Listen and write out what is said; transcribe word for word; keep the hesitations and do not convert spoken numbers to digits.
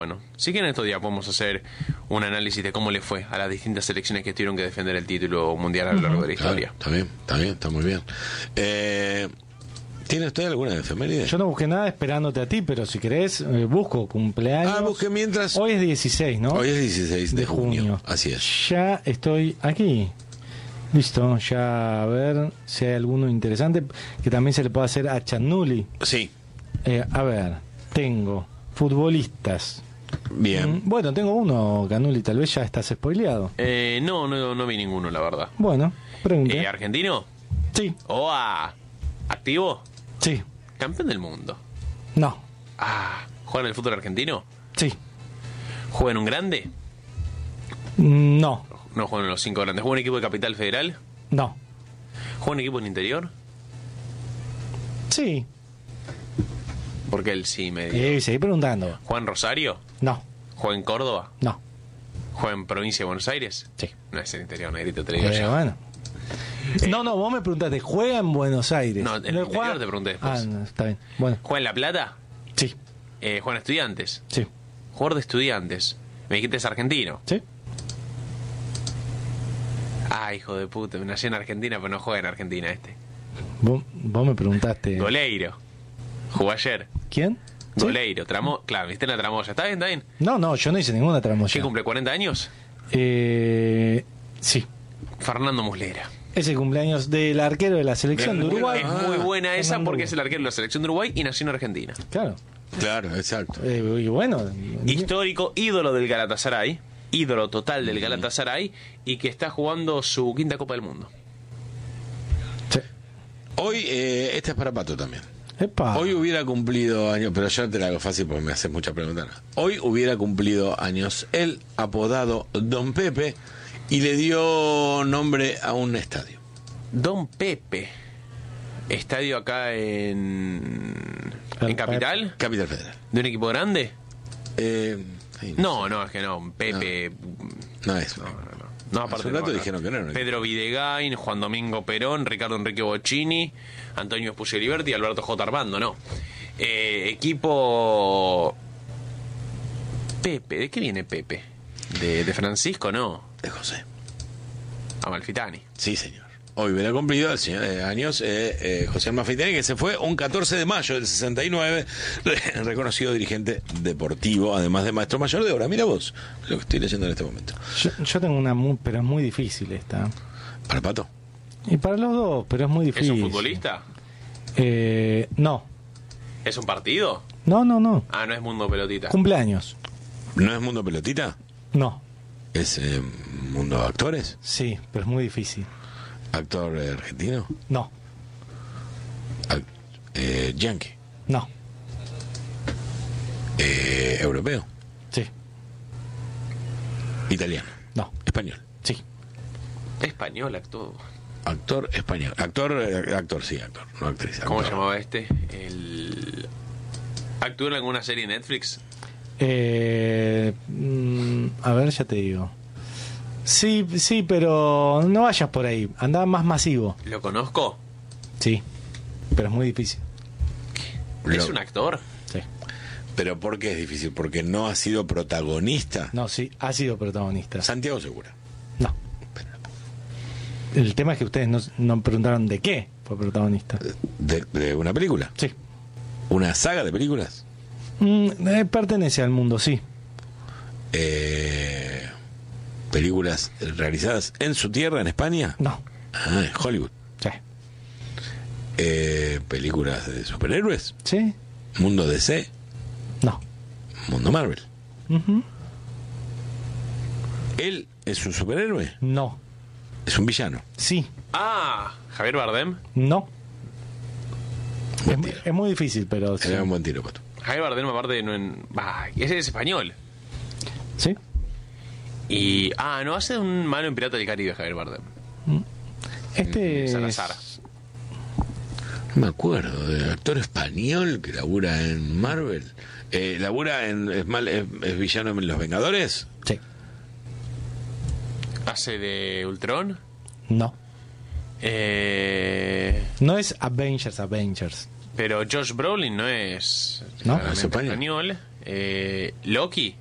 Bueno, sí que en estos días podemos hacer un análisis de cómo le fue a las distintas selecciones que tuvieron que defender el título mundial a lo largo de la historia. Claro, está bien, está bien, está muy bien. Eh, ¿Tiene usted alguna efeméride? Yo no busqué nada esperándote a ti, pero si querés, eh, busco cumpleaños. Ah, busque mientras. Hoy es dieciséis, ¿no? Hoy es dieciséis de, de junio. junio. Así es. Ya estoy aquí. Listo, ya a ver si hay alguno interesante que también se le pueda hacer a Chanuli. Sí. Eh, a ver, tengo futbolistas. Bien. Mm, bueno, tengo uno, Canuli, tal vez ya estás spoileado. Eh, no, no, no vi ninguno, la verdad. Bueno, pregunta. Eh, ¿Argentino? Sí. ¿Oa? ¿Activo? Sí. ¿Campeón del mundo? No. Ah, ¿juega en el fútbol argentino? Sí. ¿Juega en un grande? Mm, No. No juega en los cinco grandes. ¿Juega en un equipo de Capital Federal? No. ¿Juega en un equipo en interior? Sí. Porque él sí me dio. Eh, seguí preguntando. ¿Juega en Rosario? No. ¿Juega en Córdoba? No. ¿Juega en Provincia de Buenos Aires? Sí. No es el interior, negrito, te lo digo Eh, yo. bueno. No, no, vos me preguntaste, ¿juega en Buenos Aires? No, en el interior te pregunté después. Ah, no, está bien. Bueno, ¿Juega en La Plata? sí, Eh, ¿Juega en Estudiantes? sí, Jugador de Estudiantes. Me dijiste es argentino. sí. Ah, hijo de puta, nació en Argentina, pero no juega en Argentina este. Vos, vos me preguntaste. Goleiro. Jugó ayer. ¿Quién? ¿Sí? Goleiro, tramo, claro, viste en la tramoya. ¿Está bien, está bien? No, no, yo no hice ninguna tramoya. ¿Quién cumple cuarenta años? Eh, sí. Fernando Muslera. Es el cumpleaños del arquero de la selección de Muy- Uruguay. Es muy buena esa Fernando porque es el Uruguay. arquero de la selección de Uruguay y nació en Argentina. Claro. Claro, exacto. Eh, y bueno. Histórico, ídolo del Galatasaray, ídolo total del Galatasaray y que está jugando su quinta Copa del Mundo. Sí. Hoy, eh, esta es para Pato también. Epa. Hoy hubiera cumplido años, pero yo te la hago fácil porque me haces muchas preguntas. Hoy hubiera cumplido años él, apodado Don Pepe, y le dio nombre a un estadio. Don Pepe. Estadio acá en... ¿En Capital? Capital Federal. ¿De un equipo grande? Eh, ay, No, no, es que no. Pepe... No es. No, no, no. No, aparte Hace un rato no, no. dijeron que no, no. Pedro Videgain, Juan Domingo Perón, Ricardo Enrique Bocchini, Antonio Espucio Liberti y Alberto J. Armando, no. Eh, equipo... Pepe, ¿de qué viene Pepe? ¿De, de Francisco? No. De José. Amalfitani. Sí, señor. Hoy hubiera cumplido el señor, eh, años eh, eh, José Amalfitani, que se fue un catorce de mayo del sesenta y nueve, re- reconocido dirigente deportivo, además de maestro mayor de obra. Mira vos lo que estoy leyendo en este momento. Yo, yo tengo una muy, pero es muy difícil esta. ¿Para Pato? Y para los dos, pero es muy ¿Es difícil. un futbolista? Eh, no. ¿Es un partido? No, no, no. Ah, no es Mundo Pelotita. Cumpleaños. ¿No es Mundo Pelotita? No. ¿Es eh, Mundo Actores? Sí, pero es muy difícil. ¿Actor eh, argentino? No. Ac- eh, ¿Yankee? No. Eh, ¿Europeo? Sí. ¿Italiano? No. ¿Español? Sí. Español, actor. Actor español. Actor, eh, actor, sí, actor, no actriz. ¿Cómo actor. se llamaba este? El... ¿Actuó en alguna serie de Netflix? Eh, mm, a ver, ya te digo. Sí, sí, pero no vayas por ahí. Anda más masivo. ¿Lo conozco? Sí. Pero es muy difícil. ¿Es Lo- un actor? Sí. ¿Pero por qué es difícil? ¿Porque no ha sido protagonista? No, sí, ha sido protagonista. Santiago Segura. No. El tema es que ustedes no, no preguntaron de qué fue protagonista. ¿De, de una película? Sí. ¿Una saga de películas? Mm, eh, pertenece al mundo, sí. Eh, ¿Películas realizadas en su tierra, en España? No. Ah, en Hollywood. Sí. Eh, ¿Películas de superhéroes? ¿Sí? ¿Mundo D C? No. ¿Mundo Marvel? Ujú. ¿Él es un superhéroe? No. ¿Es un villano? Sí. Ah, Javier Bardem. No. Buen Es, tiro. es muy difícil, pero sí. Era un buen tiro, Pato. Javier Bardem aparte no en... Bah, ese es español. ¿Sí? Y... Ah, no, hace un malo en Pirata del Caribe, Javier Bardem. Este es- Salazar. No me acuerdo, de actor español que labura en Marvel. Eh, ¿Labura en... Es, mal, es, es villano en Los Vengadores? Sí. Hace de Ultron. No. Eh... No es Avengers, Avengers. Pero Josh Brolin no es... ¿No? claramente ¿Es español? español. Eh, Loki.